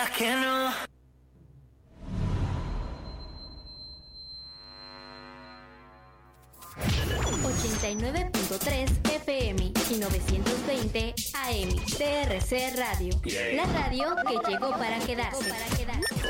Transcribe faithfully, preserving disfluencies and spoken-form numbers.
digas que no. ochenta y nueve punto tres F M y novecientos veinte A M. T R C Radio. La radio que llegó para quedarse. Para quedarse.